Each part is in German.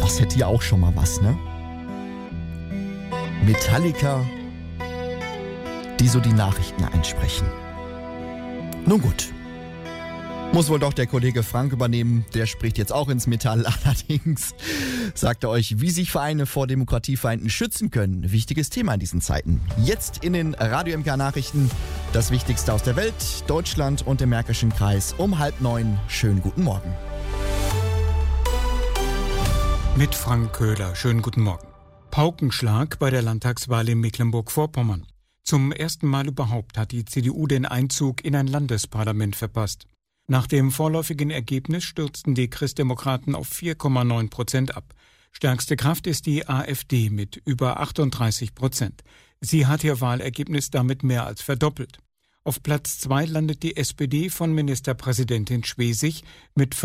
Das hätte ja auch schon mal was, ne? Metallica, die so die Nachrichten einsprechen. Nun gut. Muss wohl doch der Kollege Frank übernehmen. Der spricht jetzt auch ins Metall. Allerdings sagt er euch, wie sich Vereine vor Demokratiefeinden schützen können. Wichtiges Thema in diesen Zeiten. Jetzt in den Radio MK Nachrichten das Wichtigste aus der Welt, Deutschland und dem Märkischen Kreis um 8:30. Schönen guten Morgen. Mit Frank Köhler. Schönen guten Morgen. Paukenschlag bei der Landtagswahl in Mecklenburg-Vorpommern. Zum ersten Mal überhaupt hat die CDU den Einzug in ein Landesparlament verpasst. Nach dem vorläufigen Ergebnis stürzten die Christdemokraten auf 4,9% ab. Stärkste Kraft ist die AfD mit über 38%. Sie hat ihr Wahlergebnis damit mehr als verdoppelt. Auf Platz 2 landet die SPD von Ministerpräsidentin Schwesig mit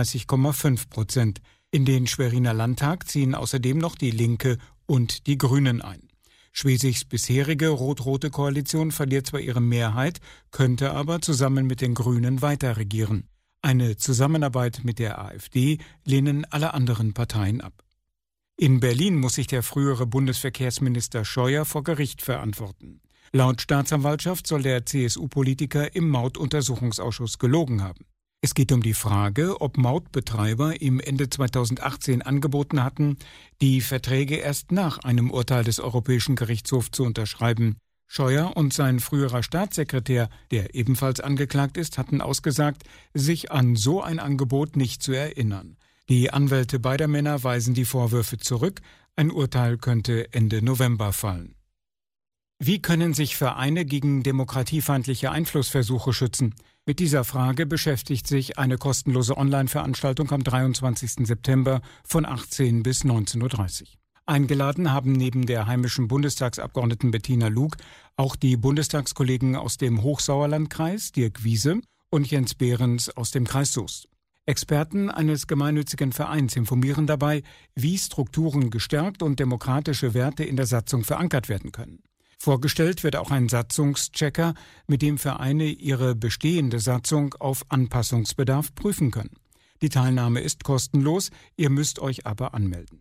35,5%. In den Schweriner Landtag ziehen außerdem noch die Linke und die Grünen ein. Schwesigs bisherige rot-rote Koalition verliert zwar ihre Mehrheit, könnte aber zusammen mit den Grünen weiter regieren. Eine Zusammenarbeit mit der AfD lehnen alle anderen Parteien ab. In Berlin muss sich der frühere Bundesverkehrsminister Scheuer vor Gericht verantworten. Laut Staatsanwaltschaft soll der CSU-Politiker im Mautuntersuchungsausschuss gelogen haben. Es geht um die Frage, ob Mautbetreiber ihm Ende 2018 angeboten hatten, die Verträge erst nach einem Urteil des Europäischen Gerichtshofs zu unterschreiben. Scheuer und sein früherer Staatssekretär, der ebenfalls angeklagt ist, hatten ausgesagt, sich an so ein Angebot nicht zu erinnern. Die Anwälte beider Männer weisen die Vorwürfe zurück. Ein Urteil könnte Ende November fallen. Wie können sich Vereine gegen demokratiefeindliche Einflussversuche schützen? Mit dieser Frage beschäftigt sich eine kostenlose Online-Veranstaltung am 23. September von 18 bis 19:30 Uhr. Eingeladen haben neben der heimischen Bundestagsabgeordneten Bettina Lug auch die Bundestagskollegen aus dem Hochsauerlandkreis, Dirk Wiese, und Jens Behrens aus dem Kreis Soest. Experten eines gemeinnützigen Vereins informieren dabei, wie Strukturen gestärkt und demokratische Werte in der Satzung verankert werden können. Vorgestellt wird auch ein Satzungschecker, mit dem Vereine ihre bestehende Satzung auf Anpassungsbedarf prüfen können. Die Teilnahme ist kostenlos, ihr müsst euch aber anmelden.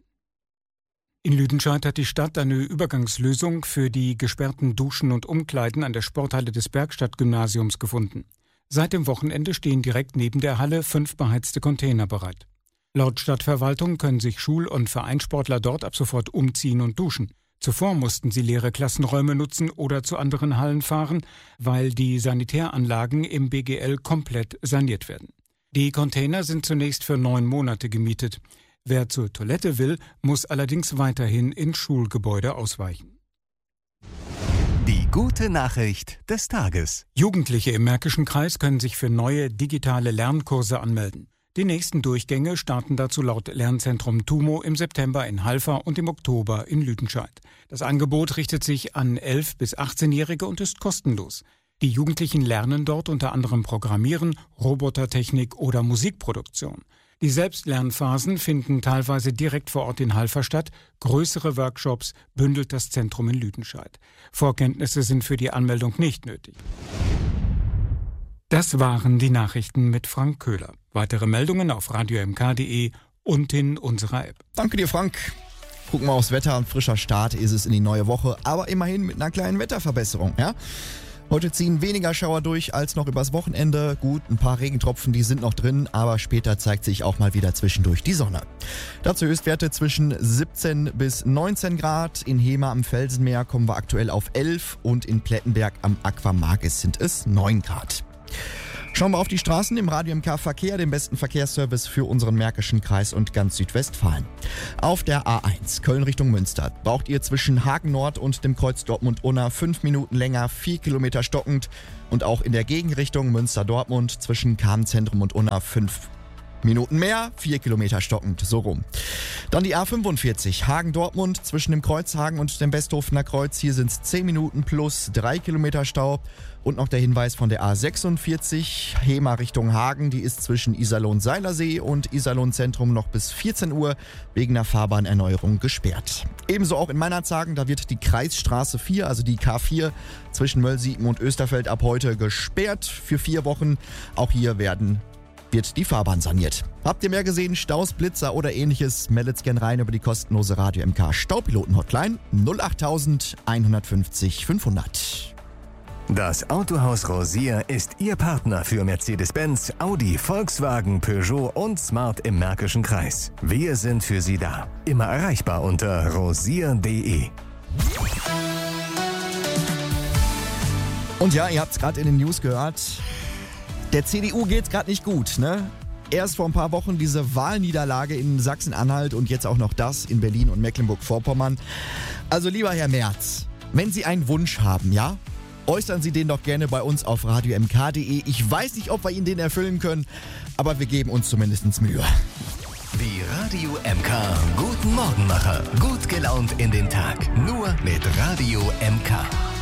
In Lüdenscheid hat die Stadt eine Übergangslösung für die gesperrten Duschen und Umkleiden an der Sporthalle des Bergstadtgymnasiums gefunden. Seit dem Wochenende stehen direkt neben der Halle 5 beheizte Container bereit. Laut Stadtverwaltung können sich Schul- und Vereinssportler dort ab sofort umziehen und duschen. Zuvor mussten sie leere Klassenräume nutzen oder zu anderen Hallen fahren, weil die Sanitäranlagen im BGL komplett saniert werden. Die Container sind zunächst für 9 Monate gemietet. Wer zur Toilette will, muss allerdings weiterhin in Schulgebäude ausweichen. Die gute Nachricht des Tages. Jugendliche im Märkischen Kreis können sich für neue digitale Lernkurse anmelden. Die nächsten Durchgänge starten dazu laut Lernzentrum TUMO im September in Halver und im Oktober in Lüdenscheid. Das Angebot richtet sich an 11- bis 18-Jährige und ist kostenlos. Die Jugendlichen lernen dort unter anderem Programmieren, Robotertechnik oder Musikproduktion. Die Selbstlernphasen finden teilweise direkt vor Ort in Halver statt. Größere Workshops bündelt das Zentrum in Lüdenscheid. Vorkenntnisse sind für die Anmeldung nicht nötig. Das waren die Nachrichten mit Frank Köhler. Weitere Meldungen auf radiomk.de und in unserer App. Danke dir, Frank. Gucken wir aufs Wetter. Ein frischer Start ist es in die neue Woche, aber immerhin mit einer kleinen Wetterverbesserung. Ja? Heute ziehen weniger Schauer durch als noch übers Wochenende. Gut, ein paar Regentropfen, die sind noch drin, aber später zeigt sich auch mal wieder zwischendurch die Sonne. Dazu Höchstwerte zwischen 17 bis 19 Grad. In Hemer am Felsenmeer kommen wir aktuell auf 11 und in Plettenberg am Aquamagis sind es 9 Grad. Schauen wir auf die Straßen im Radio MK Verkehr, den besten Verkehrsservice für unseren Märkischen Kreis und ganz Südwestfalen. Auf der A1 Köln Richtung Münster braucht ihr zwischen Hagen Nord und dem Kreuz Dortmund-Unna 5 Minuten länger, 4 Kilometer stockend. Und auch in der Gegenrichtung Münster-Dortmund zwischen Kahn-Zentrum und Unna 5 Minuten mehr, 4 Kilometer stockend, so rum. Dann die A45, Hagen-Dortmund zwischen dem Kreuzhagen und dem Westhofener Kreuz. Hier sind es 10 Minuten plus 3 Kilometer Stau. Und noch der Hinweis von der A46, Hemer Richtung Hagen. Die ist zwischen Iserlohn-Seilersee und Iserlohn-Zentrum noch bis 14 Uhr wegen der Fahrbahnerneuerung gesperrt. Ebenso auch in Meinerzhagen, da wird die Kreisstraße 4, also die K4, zwischen Möllsiepen und Österfeld ab heute gesperrt für 4 Wochen. Auch hier werden wird die Fahrbahn saniert. Habt ihr mehr gesehen? Staus, Blitzer oder ähnliches? Meldet's gern rein über die kostenlose Radio MK Staupiloten-Hotline 08000 150 500. Das Autohaus Rosier ist Ihr Partner für Mercedes-Benz, Audi, Volkswagen, Peugeot und Smart im Märkischen Kreis. Wir sind für Sie da. Immer erreichbar unter rosier.de. Und ja, ihr habt es gerade in den News gehört. Der CDU geht's gerade nicht gut, ne? Erst vor ein paar Wochen diese Wahlniederlage in Sachsen-Anhalt und jetzt auch noch das in Berlin und Mecklenburg-Vorpommern. Also lieber Herr Merz, wenn Sie einen Wunsch haben, ja? Äußern Sie den doch gerne bei uns auf radiomk.de. Ich weiß nicht, ob wir Ihnen den erfüllen können, aber wir geben uns zumindest Mühe. Die Radio MK Guten Morgenmacher. Gut gelaunt in den Tag. Nur mit Radio MK.